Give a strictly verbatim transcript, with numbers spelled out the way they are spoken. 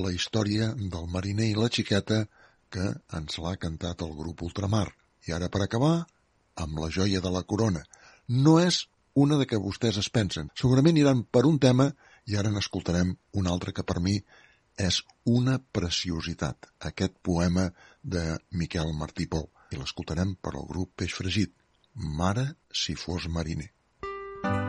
la història del mariner i la xiqueta que ens l'ha cantat el grup Ultramar. I ara, per acabar, amb la joia de la corona. No és una de que vostès es pensen. Segurament iran per un tema i ara n'escoltarem un altre que per mi és una preciositat. Aquest poema de Miquel Martí Pol. I l'escoltarem per al grup Peix Fregit. Mare, si fos mariner.